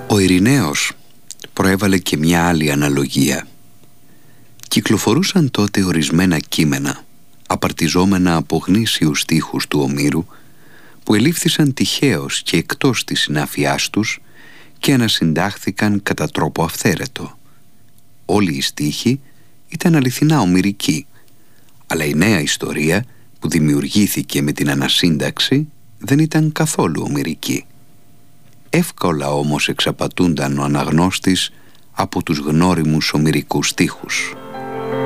Ο Ειρηναίος προέβαλε και μια άλλη αναλογία. Κυκλοφορούσαν τότε ορισμένα κείμενα, απαρτιζόμενα από γνήσιους στίχους του Ομήρου, που ελήφθησαν τυχαίως και εκτός της συνάφειάς τους και ανασυντάχθηκαν κατά τρόπο αυθαίρετο. Όλοι οι στίχοι ήταν αληθινά ομηρικοί, αλλά η νέα ιστορία που δημιουργήθηκε με την ανασύνταξη δεν ήταν καθόλου ομηρική. Εύκολα όμως εξαπατούνταν ο αναγνώστης από τους γνώριμους ομηρικούς στίχους.